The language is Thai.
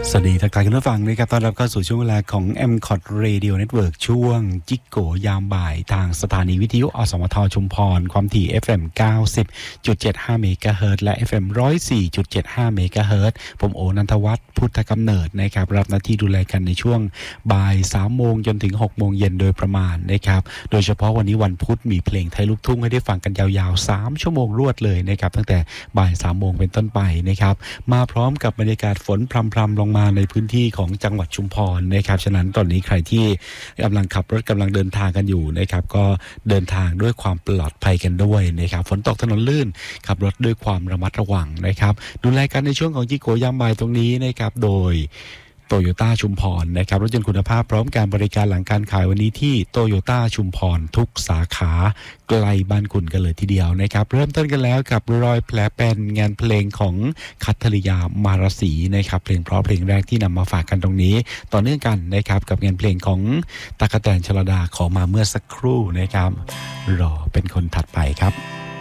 สวัสดีทักทายคุณผู้ฟังนะครับต้อนรับเข้าสู่ช่วงเวลาของ MCOT Radio Network ช่วงจิกโกยามบ่ายทางสถานีวิทยุอสมทชุมพรความถี่ FM 90.75 เมกะเฮิรตซ์และ FM 104.75 เมกะเฮิรตซ์ผมโอนันทวัฒน์พุทธกำเนิดนะครับรับหน้าที่ดูแลกันในช่วงบ่าย 3 โมงจนถึง 6 โมงเย็นโดยประมาณนะครับโดยเฉพาะวันนี้วันพุธมีเพลงไทยลูกทุ่งให้ได้ฟังกันยาวๆ3ชั่วโมงรวดเลยนะครับตั้งแต่บ่าย 3 โมงเป็นต้นไปนะครับมาพร้อมกับบรรยากาศฝนพรำๆลงมาในพื้นที่ของจังหวัดชุมพรนะครับฉะนั้นตอนนี้ใครที่กำลังขับรถกำลังเดินทางกันอยู่นะครับก็เดินทางด้วยความปลอดภัยกันด้วยนะครับฝนตกถนนลื่นขับรถด้วยความระมัดระวังนะครับดูแลกันในช่วงของจิโกยามบ่ายตรงนี้นะครับโดยโตโยต้าชุมพรนะครับรถยนต์คุณภาพพร้อมการบริการหลังการขายวันนี้ที่โตโยต้าชุมพรทุกสาขาไกลบ้านคุณกันเลยทีเดียวนะครับเริ่มต้นกันแล้วกับรอยแผลเป็นงานเพลงของคัทธริยามารสีนะครับเพลงเพราะเพลงแรกที่นำมาฝากกันตรงนี้ต่อเนื่องกันนะครับกับงานเพลงของตั๊กแตนชลดาขอมาเมื่อสักครู่นะครับรอเป็นคนถัดไปครับ